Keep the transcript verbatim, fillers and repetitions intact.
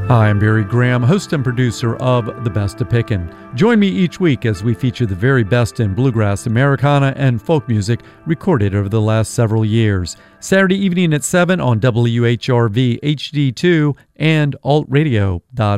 Hi, I'm Barry Graham, host and producer of The Best of Pickin'. Join me each week as we feature the very best in bluegrass, Americana, and folk music recorded over the last several years. Saturday evening at seven on W H R V H D two and alt radio dot org.